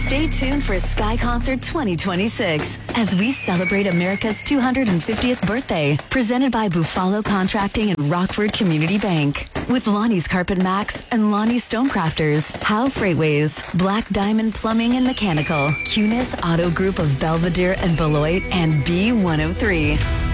Stay tuned for Sky Concert 2026 as we celebrate America's 250th birthday, presented by Buffalo Contracting and Rockford Community Bank. With Lonnie's Carpet Max and Lonnie's Stonecrafters, Howe Freightways, Black Diamond Plumbing and Mechanical, Cunis Auto Group of Belvedere and Beloit, and B103.